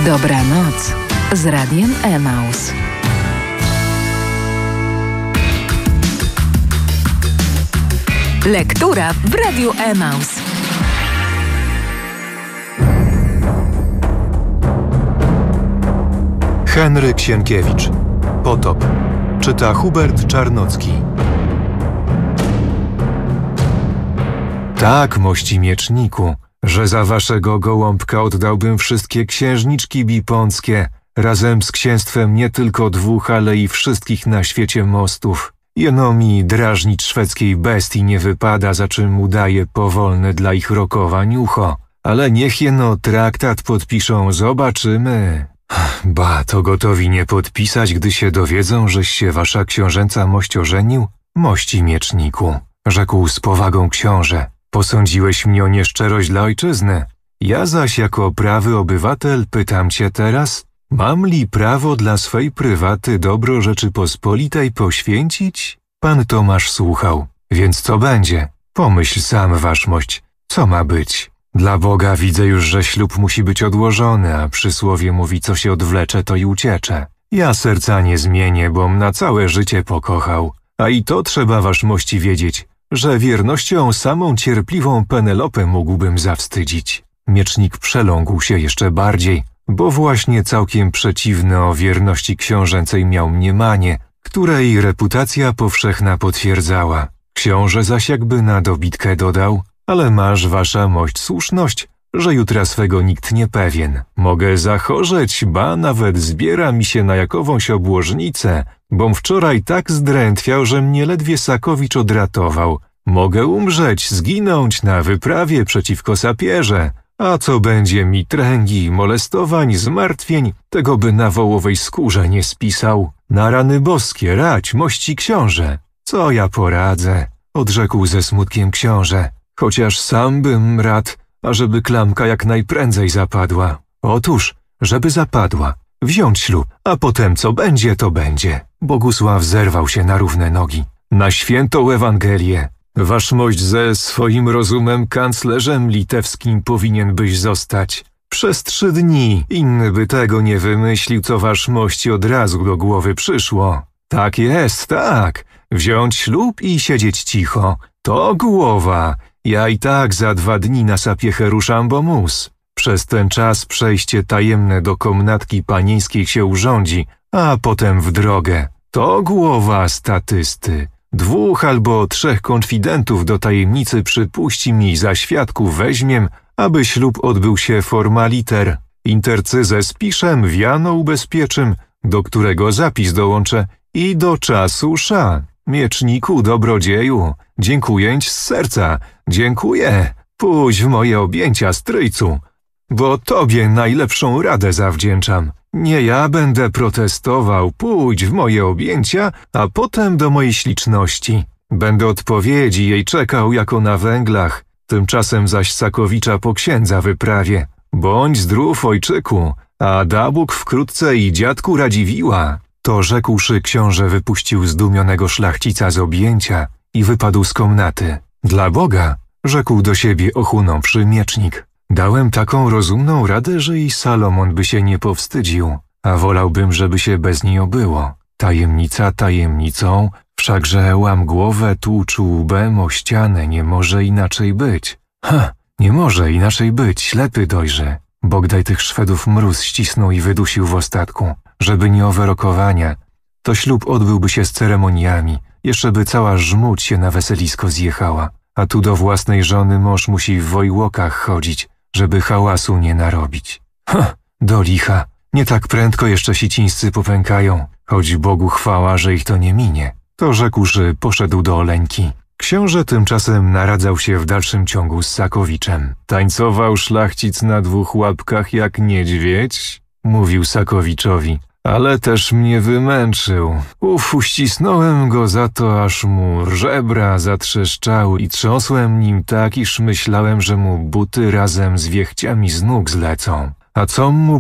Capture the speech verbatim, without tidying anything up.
Dobranoc z Radiem Emaus. Lektura w Radiu Emaus. Henryk Sienkiewicz. Potop. Czyta Hubert Czarnocki. Tak, mości mieczniku, że za waszego gołąbka oddałbym wszystkie księżniczki bipąckie, razem z księstwem nie tylko dwóch, ale i wszystkich na świecie mostów. Jeno mi drażnić szwedzkiej bestii nie wypada, za czym udaje powolne dla ich rokowań ucho. Ale niech jeno traktat podpiszą, zobaczymy. Ba, to gotowi nie podpisać, gdy się dowiedzą, żeś się wasza książęca mość ożenił? Mości mieczniku, rzekł z powagą książę. Posądziłeś mnie o nieszczerość dla ojczyzny. Ja zaś jako prawy obywatel pytam cię teraz, mam li prawo dla swej prywaty dobro Rzeczypospolitej poświęcić? Pan Tomasz słuchał. Więc co będzie? Pomyśl sam, waszmość, co ma być? Dla Boga widzę już, że ślub musi być odłożony, a przysłowie mówi, co się odwlecze, to i uciecze. Ja serca nie zmienię, bom na całe życie pokochał. A i to trzeba waszmości wiedzieć, że wiernością samą cierpliwą Penelopę mógłbym zawstydzić. Miecznik przeląkł się jeszcze bardziej, bo właśnie całkiem przeciwne o wierności książęcej miał mniemanie, której reputacja powszechna potwierdzała. Książę zaś jakby na dobitkę dodał, ale masz wasza mość słuszność, że jutra swego nikt nie pewien. Mogę zachorzeć, ba nawet zbiera mi się na jakowąś obłożnicę, bom wczoraj tak zdrętwiał, że mnie ledwie Sakowicz odratował. Mogę umrzeć, zginąć na wyprawie przeciwko sapierze. A co będzie mi tręgi, molestowań, zmartwień, tego by na wołowej skórze nie spisał. Na rany boskie rać, mości książę. Co ja poradzę? Odrzekł ze smutkiem książę. Chociaż sam bym rad, ażeby klamka jak najprędzej zapadła. Otóż, żeby zapadła, wziąć ślub, a potem co będzie, to będzie. Bogusław zerwał się na równe nogi. Na świętą Ewangelię. Waszmość ze swoim rozumem kanclerzem litewskim powinien byś zostać. Przez trzy dni inny by tego nie wymyślił, co waszmości od razu do głowy przyszło. Tak jest, tak. Wziąć ślub i siedzieć cicho. To głowa. Ja i tak za dwa dni na sapiechę ruszam, bo mus. Przez ten czas przejście tajemne do komnatki panieńskiej się urządzi, a potem w drogę. To głowa statysty. Dwóch albo trzech konfidentów do tajemnicy przypuści mi, za świadków weźmiem, aby ślub odbył się formaliter. Intercyzę spiszem, wiano ubezpieczym, do którego zapis dołączę i do czasu sza. Mieczniku, dobrodzieju, dziękuję z serca, dziękuję. Pójdź w moje objęcia, stryjcu, bo tobie najlepszą radę zawdzięczam. Nie ja będę protestował, pójdź w moje objęcia, a potem do mojej śliczności. Będę odpowiedzi jej czekał jako na węglach, tymczasem zaś Sakowicza po księdza wyprawię. Bądź zdrów, ojczyku, a da Bóg wkrótce i dziadku Radziwiła. To rzekłszy, książę wypuścił zdumionego szlachcica z objęcia i wypadł z komnaty. Dla Boga, rzekł do siebie ochłonąwszy miecznik. Dałem taką rozumną radę, że i Salomon by się nie powstydził, a wolałbym, żeby się bez niej obyło. Tajemnica tajemnicą, wszakże łam głowę, tłucz łbem o ścianę, nie może inaczej być. Ha, nie może inaczej być, ślepy dojrzy. Bogdaj tych Szwedów mróz ścisnął i wydusił w ostatku. Żeby nie owe rokowania, to ślub odbyłby się z ceremoniami, jeszcze by cała żmudź się na weselisko zjechała, a tu do własnej żony mąż musi w wojłokach chodzić, żeby hałasu nie narobić. Ha, do licha, nie tak prędko jeszcze sicińscy popękają, choć Bogu chwała, że ich to nie minie. To rzekłszy, poszedł do Oleńki. Książę tymczasem naradzał się w dalszym ciągu z Sakowiczem. Tańcował szlachcic na dwóch łapkach jak niedźwiedź, mówił Sakowiczowi, ale też mnie wymęczył. Uf, uścisnąłem go za to, aż mu żebra zatrzeszczały i trząsłem nim tak, iż myślałem, że mu buty razem z wiechciami z nóg zlecą. A co mu